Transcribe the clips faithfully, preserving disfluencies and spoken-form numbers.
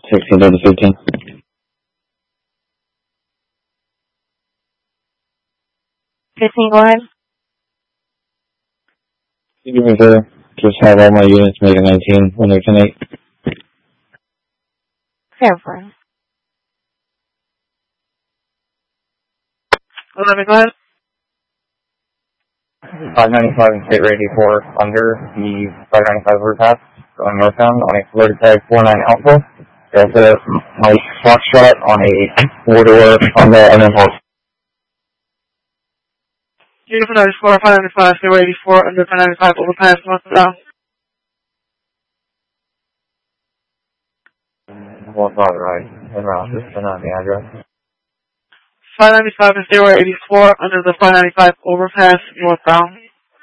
sixteen thirty fifteen. fifteen, go ahead. You give me the, just have all my units made in nineteen when they're ten eight. Fair friend. eleven, go ahead. five ninety-five and state ready for under the five ninety-five overpass going northbound on a floated tag four nine Alpha. Delta Mike Foxtrot on a four-door Honda M M Horse. Beautiful ninety-four, five ninety-five, zero eighty-four, under five ninety-five, overpass, northbound. One thought right. And around this and on the address. five ninety-five and zero eighty-four, under the five ninety-five, overpass, northbound.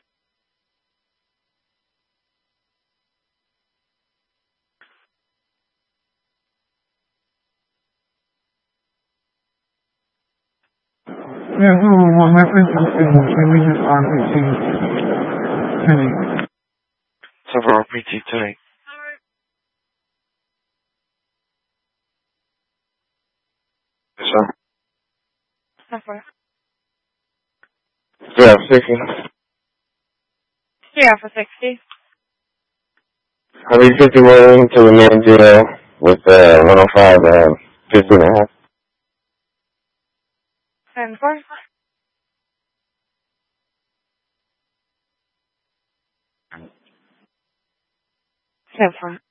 Yeah, hold on, my friend is on R P T tonight. So for R P T tonight. Yes, sir. Alpha. Yeah, sixty. three Alpha sixty. I'll be fifty rolling to the main zero with uh, one oh five, uh, fifty and a half. ten four. ten four.